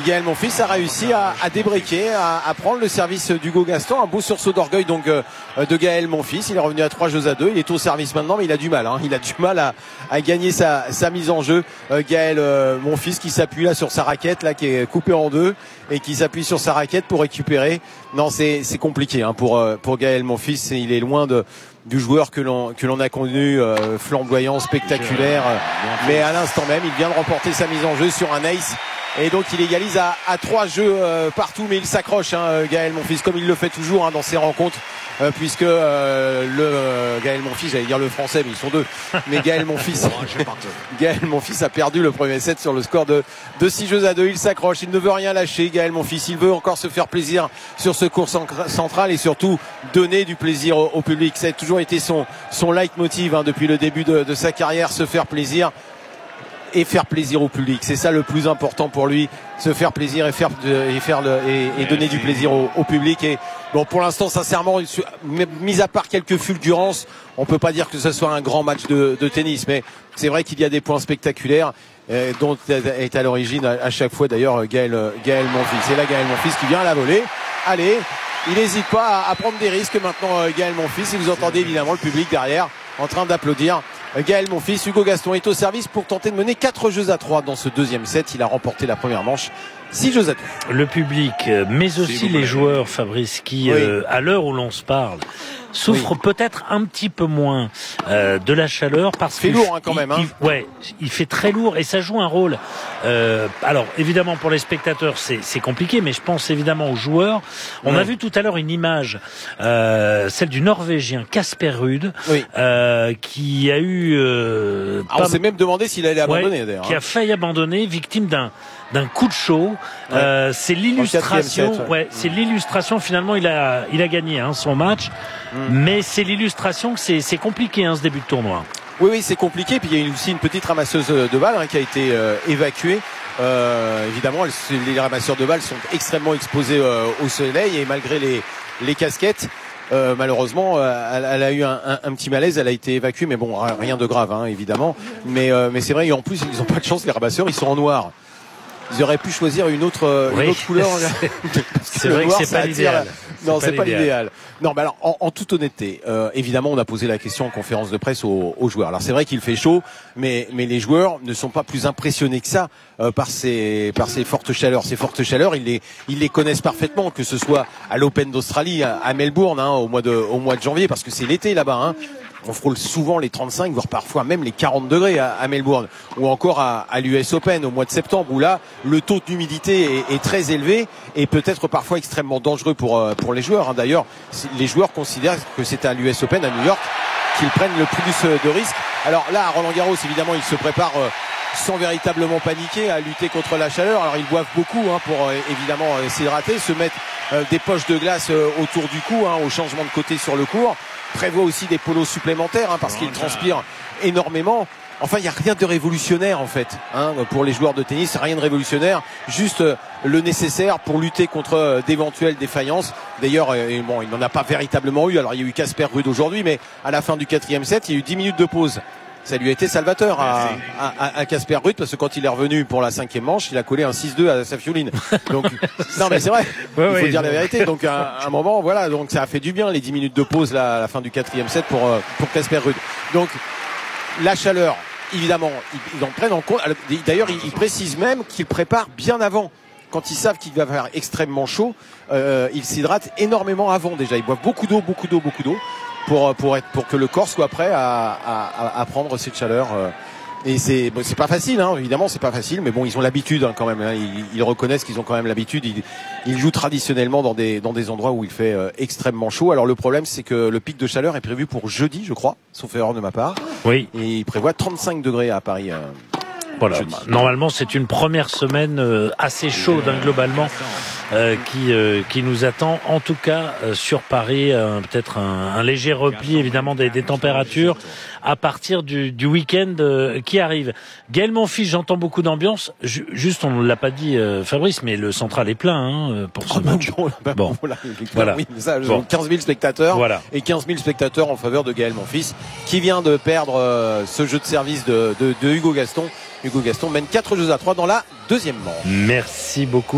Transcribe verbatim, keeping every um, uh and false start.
Gaël Monfils a réussi à, à débriquer, à, à prendre le service d'Hugo Gaston. Un beau sursaut d'orgueil donc euh, de Gaël Monfils. Il est revenu à trois jeux à deux. Il est au service maintenant, mais il a du mal. Hein. Il a du mal à, à gagner sa, sa mise en jeu. Euh, Gaël euh, Monfils qui s'appuie là sur sa raquette, là qui est coupée en deux et qui s'appuie sur sa raquette pour récupérer. Non, c'est, c'est compliqué hein, pour euh, pour Gaël Monfils. Il est loin de du joueur que l'on que l'on a connu, euh, flamboyant, spectaculaire. Euh, mais à l'instant même, il vient de remporter sa mise en jeu sur un ace. Et donc il égalise à, à trois jeux euh, partout, mais il s'accroche, hein, Gaël Monfils, comme il le fait toujours hein, dans ses rencontres, euh, puisque euh, le euh, Gaël Monfils, j'allais dire le français, mais ils sont deux. Mais Gaël Monfils, Gaël Monfils a perdu le premier set sur le score de de six jeux à deux. Il s'accroche, il ne veut rien lâcher, Gaël Monfils. Il veut encore se faire plaisir sur ce court central et surtout donner du plaisir au, au public. Ça a toujours été son son leitmotiv hein, depuis le début de, de sa carrière, se faire plaisir. Et faire plaisir au public, c'est ça le plus important pour lui, se faire plaisir et faire de, et faire le, et, et donner du plaisir au, au public. Et bon, pour l'instant, sincèrement, mis à part quelques fulgurances, on peut pas dire que ce soit un grand match de, de tennis, mais c'est vrai qu'il y a des points spectaculaires euh, dont est à l'origine à, à chaque fois d'ailleurs Gaël, Gaël Monfils. C'est là Gaël Monfils qui vient à la volée. Allez, il n'hésite pas à, à prendre des risques maintenant, Gaël Monfils. Et vous entendez évidemment le public derrière en train d'applaudir. Gaël Monfils, Hugo Gaston est au service pour tenter de mener quatre jeux à trois dans ce deuxième set. Il a remporté la première manche, six jeux à deux. Le public, mais aussi les joueurs, Fabrice, qui, oui. euh, à l'heure où l'on se parle, souffrent oui. peut-être un petit peu moins euh, de la chaleur parce qu'il fait lourd hein, quand même. Hein. Il, ouais, il fait très lourd et ça joue un rôle. Euh, alors évidemment pour les spectateurs c'est, c'est compliqué, mais je pense évidemment aux joueurs. On oui. a vu tout à l'heure une image, euh, celle du Norvégien Casper Ruud, oui. euh, qui a eu. Euh, ah, on s'est même demandé s'il allait abandonner ouais, d'ailleurs. Qui hein. a failli abandonner, victime d'un. d'un coup de chaud, ouais. euh, c'est l'illustration, set, ouais. ouais, c'est l'illustration. Finalement, il a, il a gagné hein, son match, mm. mais c'est l'illustration que c'est, c'est compliqué hein, ce début de tournoi. Oui, oui, c'est compliqué. Puis il y a aussi une petite ramasseuse de balles hein, qui a été euh, évacuée. Euh, évidemment, elles, les ramasseurs de balles sont extrêmement exposés euh, au soleil et malgré les, les casquettes. Euh, malheureusement, euh, elle, elle a eu un, un, un petit malaise, elle a été évacuée, mais bon, rien de grave, hein, évidemment. Mais, euh, mais c'est vrai, et en plus, ils n'ont pas de chance, les ramasseurs, ils sont en noir. Ils auraient pu choisir une autre, oui. une autre couleur. C'est vrai noir, que c'est pas l'idéal. Non, c'est pas, pas l'idéal. Non, mais alors, en, en toute honnêteté, euh, évidemment, on a posé la question en conférence de presse aux, aux joueurs. Alors, c'est vrai qu'il fait chaud, mais, mais les joueurs ne sont pas plus impressionnés que ça euh, par ces, par ces fortes chaleurs. Ces fortes chaleurs, ils les, ils les connaissent parfaitement, que ce soit à l'Open d'Australie, à, à Melbourne, hein, au mois de, au mois de janvier, parce que c'est l'été là-bas. Hein. On frôle souvent les trente-cinq, voire parfois même les quarante degrés à, à Melbourne, ou encore à, à l'U S Open au mois de septembre, où là le taux d'humidité est, est très élevé et peut-être parfois extrêmement dangereux pour pour les joueurs. Hein. D'ailleurs, les joueurs considèrent que c'est à l'U S Open à New York qu'ils prennent le plus de risques. Alors là, à Roland-Garros, évidemment, ils se préparent sans véritablement paniquer à lutter contre la chaleur. Alors ils boivent beaucoup hein, pour euh, évidemment euh, s'hydrater, se mettre euh, des poches de glace euh, autour du cou hein, au changement de côté sur le court. Prévoit aussi des polos supplémentaires hein, parce qu'ils transpirent énormément. Enfin, il n'y a rien de révolutionnaire en fait hein, pour les joueurs de tennis, rien de révolutionnaire, juste euh, le nécessaire pour lutter contre euh, d'éventuelles défaillances. D'ailleurs, euh, bon, il n'en a pas véritablement eu. Alors il y a eu Casper Ruud aujourd'hui, mais à la fin du quatrième set, il y a eu dix minutes de pause. Ça lui a été salvateur à, à, à Casper Ruud parce que quand il est revenu pour la cinquième manche, il a collé un six deux à Safiuline. Donc, non mais c'est vrai, ouais, il faut ouais, dire la vérité. Donc à un moment, voilà, donc ça a fait du bien les dix minutes de pause là à la fin du quatrième set pour pour Casper Ruud. Donc la chaleur, évidemment, ils, ils en prennent en compte. D'ailleurs, ils, ils précisent même qu'ils préparent bien avant. Quand ils savent qu'il va faire extrêmement chaud, euh, ils s'hydratent énormément avant déjà. Ils boivent beaucoup d'eau, beaucoup d'eau, beaucoup d'eau. Pour, pour, être, pour que le corps soit prêt à, à, à prendre cette chaleur. Et c'est, bon, c'est pas facile, hein, évidemment, c'est pas facile, mais bon, ils ont l'habitude hein, quand même. Hein, ils, ils reconnaissent qu'ils ont quand même l'habitude. Ils, ils jouent traditionnellement dans des, dans des endroits où il fait euh, extrêmement chaud. Alors le problème, c'est que le pic de chaleur est prévu pour jeudi, je crois, sauf erreur de ma part. Oui. Et il prévoit trente-cinq degrés à Paris. Euh, voilà. Jeudi. Normalement, c'est une première semaine euh, assez chaude, hein, globalement. Euh, qui euh, qui nous attend en tout cas euh, sur Paris, euh, peut-être un, un léger repli évidemment des, des températures à partir du, du week-end euh, qui arrive. Gaël Monfils, j'entends beaucoup d'ambiance. J- juste, on ne l'a pas dit, euh, Fabrice, mais le central est plein hein, pour ce oh, match. Bon, bah, bon. Voilà, voilà. Oui, ça, bon. quinze mille spectateurs voilà. Et quinze mille spectateurs en faveur de Gaël Monfils qui vient de perdre euh, ce jeu de service de, de, de Hugo Gaston. Hugo Gaston mène quatre jeux à trois dans la deuxième manche. Merci beaucoup.